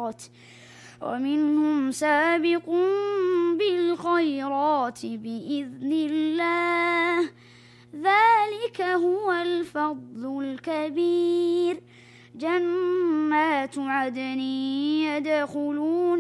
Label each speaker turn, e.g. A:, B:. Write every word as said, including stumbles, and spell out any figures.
A: الخيرات ومنهم سابق بالخيرات بإذن الله ذلك هو الفضل الكبير. جنات عدن يدخلون